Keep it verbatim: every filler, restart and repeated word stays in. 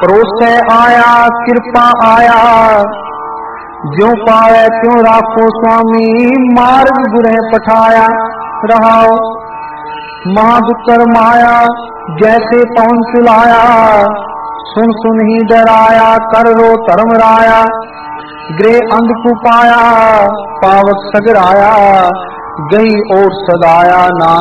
परोसै आया कृपा आया, ज्यों पावे त्यों राखो स्वामी, मार्ग गुरह पठाया रहाओ। महादुतर माया जैसे पवन चुलाया, सुन सुन ही डराया कर रो धर्म राया। गृह अंधकु पाया पावक सगराया, गई और सदाया नानक